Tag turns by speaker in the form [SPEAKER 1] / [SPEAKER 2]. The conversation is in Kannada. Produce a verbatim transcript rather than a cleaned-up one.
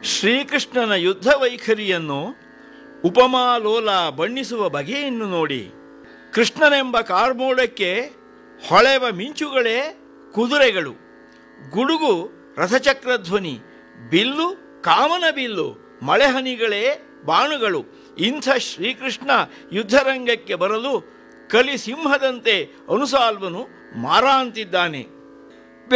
[SPEAKER 1] ಶ್ರೀಕೃಷ್ಣನ ಯುದ್ಧ ವೈಖರಿಯನ್ನು ಉಪಮಾಲೋಲ ಬಣ್ಣಿಸುವ ಬಗೆಯನ್ನು ನೋಡಿ. ಕೃಷ್ಣನೆಂಬ ಕಾರ್ಮೋಡಕ್ಕೆ ಹೊಳೆವ ಮಿಂಚುಗಳೇ ಕುದುರೆಗಳು, ಗುಡುಗು ರಥಚಕ್ರಧ್ವನಿ, ಬಿಲ್ಲು ಕಾಮನ ಬಿಲ್ಲು, ಮಳೆಹನಿಗಳೇ ಬಾಣುಗಳು. ಇಂಥ ಶ್ರೀಕೃಷ್ಣ ಯುದ್ಧರಂಗಕ್ಕೆ ಬರಲು ಕಲಿ ಸಿಂಹದಂತೆ ಅನುಸಾಲ್ವನು ಮಾರಾಂತಿದ್ದಾನೆ.